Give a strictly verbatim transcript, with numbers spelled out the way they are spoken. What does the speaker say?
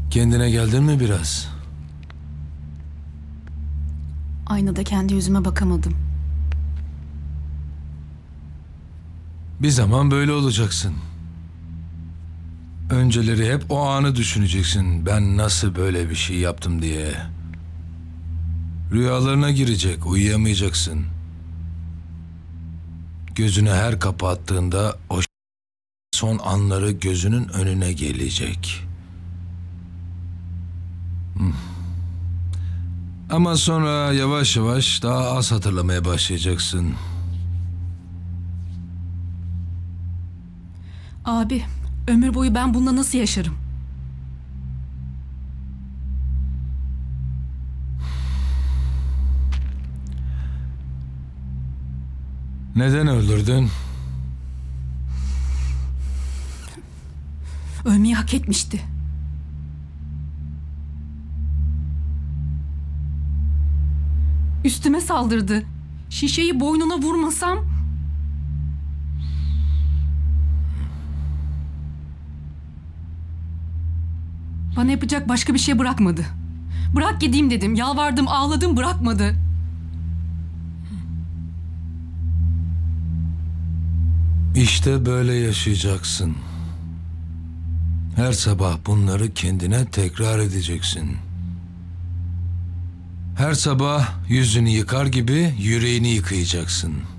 Kendine geldin mi biraz? Aynada kendi yüzüme bakamadım. Bir zaman böyle olacaksın. Önceleri hep o anı düşüneceksin. Ben nasıl böyle bir şey yaptım diye. Rüyalarına girecek, uyuyamayacaksın. Gözünü her kapattığında o son anları gözünün önüne gelecek. Hmm. Ama sonra yavaş yavaş daha az hatırlamaya başlayacaksın. Abi, ömür boyu ben bununla nasıl yaşarım? Neden öldürdün? Ölmeyi hak etmişti. Üstüme saldırdı. Şişeyi boynuna vurmasam... Bana yapacak başka bir şey bırakmadı. Bırak gideyim dedim. Yalvardım, ağladım, bırakmadı. İşte böyle yaşayacaksın. Her sabah bunları kendine tekrar edeceksin. Her sabah yüzünü yıkar gibi yüreğini yıkayacaksın.